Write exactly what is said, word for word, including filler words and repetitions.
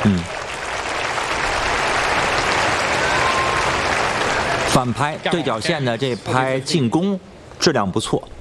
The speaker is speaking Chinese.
嗯。反拍对角线的这拍进攻质量不错。